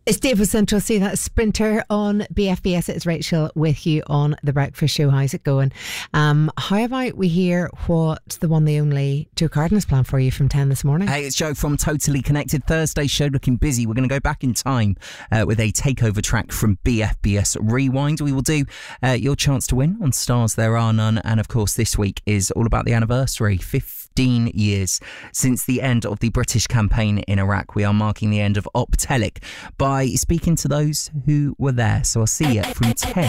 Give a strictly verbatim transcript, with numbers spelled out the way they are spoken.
It's David Central, see that sprinter on B F B S. It's Rachel with you on The Breakfast Show. How's it going? Um, how about we hear what the one, the only Joe Carden has planned for you from ten this morning? Hey, it's Joe from Totally Connected. Thursday show looking busy. We're going to go back in time uh, with a takeover track from B F B S Rewind. We will do uh, your chance to win on Stars There Are None. And of course, this week is all about the anniversary. fifteen years since the end of the British campaign in Iraq. We are marking the end of Op Telic by speaking to those who were there. So I'll see you from ten.